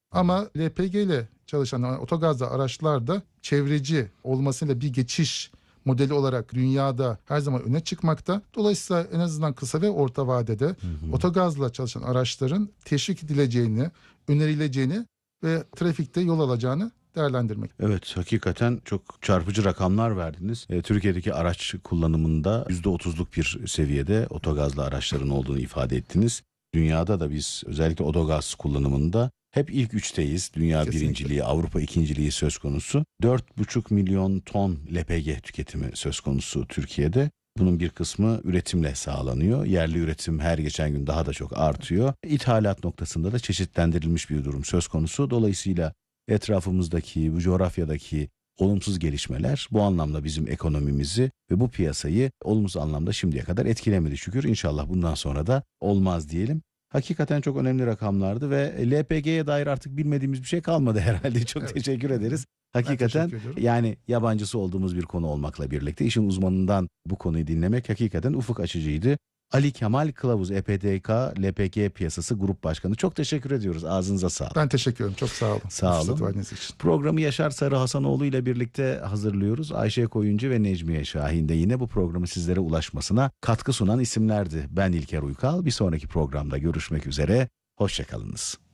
Ama LPG ile çalışan otogazlı araçlarda çevreci olmasıyla bir geçiş modeli olarak dünyada her zaman öne çıkmakta. Dolayısıyla en azından kısa ve orta vadede otogazla çalışan araçların teşvik edileceğini, önerileceğini ve trafikte yol alacağını değerlendirmek. Evet, hakikaten çok çarpıcı rakamlar verdiniz. Türkiye'deki araç kullanımında %30'luk bir seviyede otogazlı araçların olduğunu ifade ettiniz. Dünyada da biz özellikle otogaz kullanımında hep ilk üçteyiz. Dünya Kesinlikle. birinciliği, Avrupa ikinciliği söz konusu. 4,5 milyon ton LPG tüketimi söz konusu Türkiye'de. Bunun bir kısmı üretimle sağlanıyor. Yerli üretim her geçen gün daha da çok artıyor. İthalat noktasında da çeşitlendirilmiş bir durum söz konusu. Dolayısıyla etrafımızdaki, bu coğrafyadaki olumsuz gelişmeler bu anlamda bizim ekonomimizi ve bu piyasayı olumsuz anlamda şimdiye kadar etkilemedi şükür. İnşallah bundan sonra da olmaz diyelim. Hakikaten çok önemli rakamlardı ve LPG'ye dair artık bilmediğimiz bir şey kalmadı herhalde. Çok Evet. teşekkür ederiz. Ben Hakikaten teşekkür ediyorum. yani yabancısı olduğumuz bir konu olmakla birlikte işin uzmanından bu konuyu dinlemek hakikaten ufuk açıcıydı. Ali Kemal Kılavuz, EPDK LPG Piyasası Grup Başkanı. Çok teşekkür ediyoruz. Ağzınıza sağlık. Ben teşekkür ederim. Çok sağ olun. Sağ Bu fırsatı olun. verdiğiniz için. Programı Yaşar Sarı Hasanoğlu ile birlikte hazırlıyoruz. Ayşe Koyuncu ve Necmiye Şahin de yine bu programı sizlere ulaşmasına katkı sunan isimlerdi. Ben İlker Uykal. Bir sonraki programda görüşmek üzere. Hoşçakalınız.